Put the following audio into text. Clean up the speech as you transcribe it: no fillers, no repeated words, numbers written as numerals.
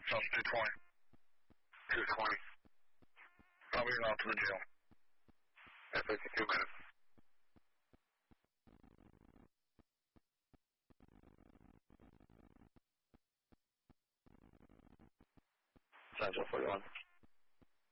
South 220. 220. I'll be out to the jail. At 52 minutes. Central 41.